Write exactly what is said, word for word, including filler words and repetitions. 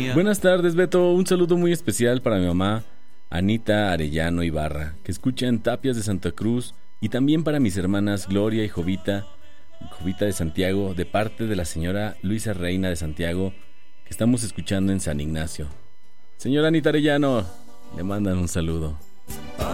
Buenas tardes, Beto. Un saludo muy especial para mi mamá, Anita Arellano Ibarra, que escucha en Tapias de Santa Cruz, y también para mis hermanas Gloria y Jovita, Jovita de Santiago, de parte de la señora Luisa Reina de Santiago, que estamos escuchando en San Ignacio. Señora Anita Arellano, le mandan un saludo.